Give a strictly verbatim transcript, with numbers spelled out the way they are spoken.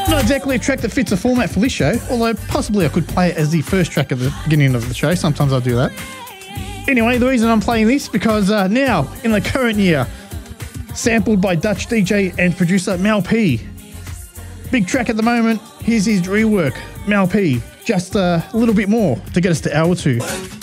Not exactly a track that fits a format for this show, although possibly I could play it as the first track at the beginning of the show. Sometimes I'll do that. Anyway, the reason I'm playing this because uh, now, in the current year, sampled by Dutch D J and producer Mal P. Big track at the moment. Here's his rework, Mal P. Just uh, a little bit more to get us to hour two.